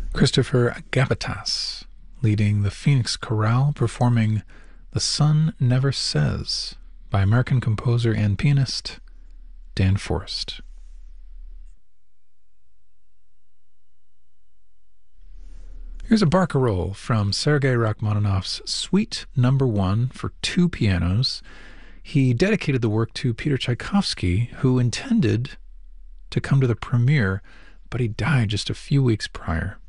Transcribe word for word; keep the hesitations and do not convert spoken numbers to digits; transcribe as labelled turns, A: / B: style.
A: Christopher Gabatas, leading the Phoenix Chorale, performing The Sun Never Says by American composer and pianist Dan Forrest. Here's a barcarolle from Sergei Rachmaninoff's Suite Number One for two pianos. He dedicated the work to Peter Tchaikovsky, who intended to come to the premiere, but he died just a few weeks prior.